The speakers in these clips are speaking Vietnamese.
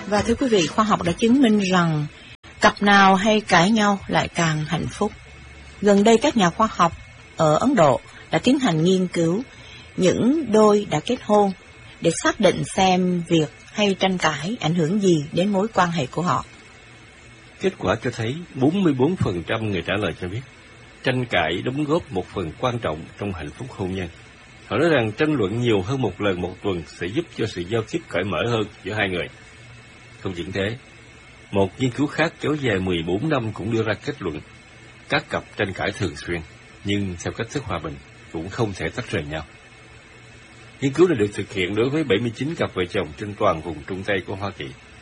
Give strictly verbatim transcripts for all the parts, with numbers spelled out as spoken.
Và thưa quý vị, khoa học đã chứng minh rằng cặp nào hay cãi nhau lại càng hạnh phúc. Gần đây các nhà khoa học ở Ấn Độ đã tiến hành nghiên cứu những đôi đã kết hôn để xác định xem việc hay tranh cãi ảnh hưởng gì đến mối quan hệ của họ. Kết quả cho thấy bốn mươi bốn phần trăm người trả lời cho biết tranh cãi đóng góp một phần quan trọng trong hạnh phúc hôn nhân. Họ nói rằng tranh luận nhiều hơn một lần một tuần sẽ giúp cho sự giao tiếp cởi mở hơn giữa hai người. Không chỉ thế, một nghiên cứu khác kéo dài mười bốn năm cũng đưa ra kết luận các cặp tranh cãi thường xuyên, nhưng theo cách thức hòa bình cũng không thể tách rời nhau. Nghiên cứu này được thực hiện đối với bảy mươi chín cặp vợ chồng trên toàn vùng Trung Tây của Hoa Kỳ.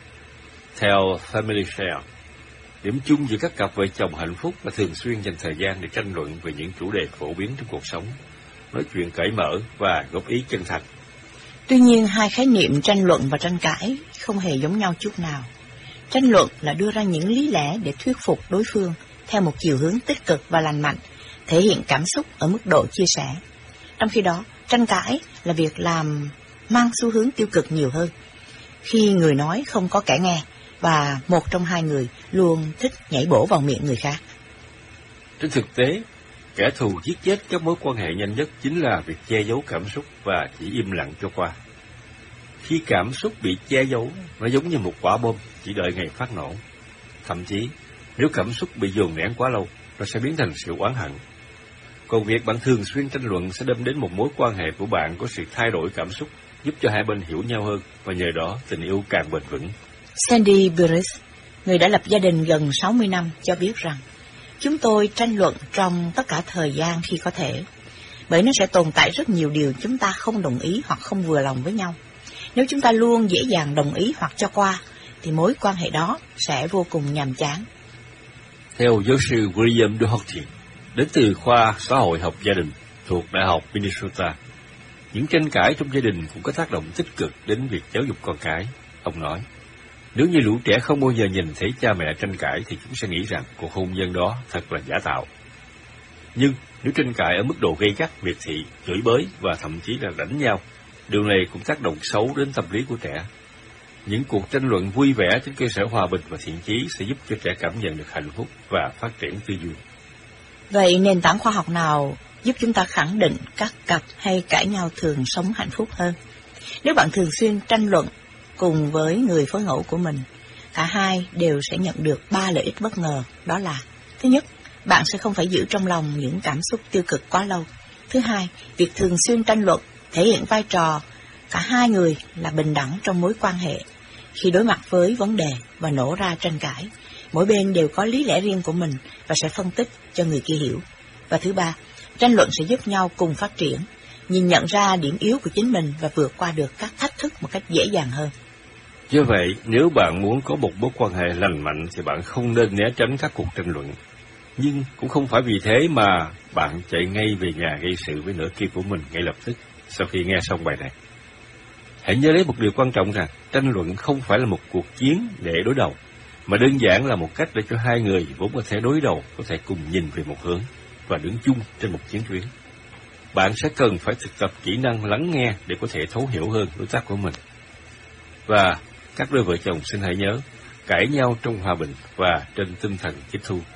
Theo Family Share, điểm chung giữa các cặp vợ chồng hạnh phúc là thường xuyên dành thời gian để tranh luận về những chủ đề phổ biến trong cuộc sống, nói chuyện cởi mở và góp ý chân thành. Tuy nhiên, hai khái niệm tranh luận và tranh cãi không hề giống nhau chút nào. Tranh luận là đưa ra những lý lẽ để thuyết phục đối phương theo một chiều hướng tích cực và lành mạnh, thể hiện cảm xúc ở mức độ chia sẻ. Trong khi đó, tranh cãi là việc làm mang xu hướng tiêu cực nhiều hơn, khi người nói không có kẻ nghe và một trong hai người luôn thích nhảy bổ vào miệng người khác. Trên thực tế, kẻ thù giết chết các mối quan hệ nhanh nhất chính là việc che giấu cảm xúc và chỉ im lặng cho qua. Khi cảm xúc bị che giấu, nó giống như một quả bom chỉ đợi ngày phát nổ. Thậm chí, nếu cảm xúc bị dồn nén quá lâu, nó sẽ biến thành sự oán hận. Còn việc bạn thường xuyên tranh luận sẽ đem đến một mối quan hệ của bạn có sự thay đổi cảm xúc, giúp cho hai bên hiểu nhau hơn và nhờ đó tình yêu càng bền vững. Sandy Burris, người đã lập gia đình gần sáu mươi năm, cho biết rằng chúng tôi tranh luận trong tất cả thời gian khi có thể, bởi nó sẽ tồn tại rất nhiều điều chúng ta không đồng ý hoặc không vừa lòng với nhau. Nếu chúng ta luôn dễ dàng đồng ý hoặc cho qua, thì mối quan hệ đó sẽ vô cùng nhàm chán. Theo giáo sư William Doherty, đến từ khoa xã hội học gia đình thuộc Đại học Minnesota, những tranh cãi trong gia đình cũng có tác động tích cực đến việc giáo dục con cái. Ông nói, nếu như lũ trẻ không bao giờ nhìn thấy cha mẹ tranh cãi thì chúng sẽ nghĩ rằng cuộc hôn nhân đó thật là giả tạo. Nhưng nếu tranh cãi ở mức độ gây gắt, miệt thị, chửi bới và thậm chí là đánh nhau, điều này cũng tác động xấu đến tâm lý của trẻ. Những cuộc tranh luận vui vẻ trên cơ sở hòa bình và thiện chí sẽ giúp cho trẻ cảm nhận được hạnh phúc và phát triển tư duy. Vậy nền tảng khoa học nào giúp chúng ta khẳng định các cặp hay cãi nhau thường sống hạnh phúc hơn? Nếu bạn thường xuyên tranh luận cùng với người phối ngẫu của mình, cả hai đều sẽ nhận được ba lợi ích bất ngờ, đó là: thứ nhất, bạn sẽ không phải giữ trong lòng những cảm xúc tiêu cực quá lâu. Thứ hai, việc thường xuyên tranh luận thể hiện vai trò cả hai người là bình đẳng trong mối quan hệ. Khi đối mặt với vấn đề và nổ ra tranh cãi, mỗi bên đều có lý lẽ riêng của mình và sẽ phân tích cho người kia hiểu. Và thứ ba, tranh luận sẽ giúp nhau cùng phát triển, nhìn nhận ra điểm yếu của chính mình và vượt qua được các thách thức một cách dễ dàng hơn. Do vậy, nếu bạn muốn có một mối quan hệ lành mạnh thì bạn không nên né tránh các cuộc tranh luận. Nhưng cũng không phải vì thế mà bạn chạy ngay về nhà gây sự với nửa kia của mình ngay lập tức sau khi nghe xong bài này. Hãy nhớ lấy một điều quan trọng rằng tranh luận không phải là một cuộc chiến để đối đầu, mà đơn giản là một cách để cho hai người vốn có thể đối đầu có thể cùng nhìn về một hướng và đứng chung trên một chiến tuyến. Bạn sẽ cần phải thực tập kỹ năng lắng nghe để có thể thấu hiểu hơn đối tác của mình. Và các đôi vợ chồng xin hãy nhớ, cãi nhau trong hòa bình và trên tinh thần tiếp thu.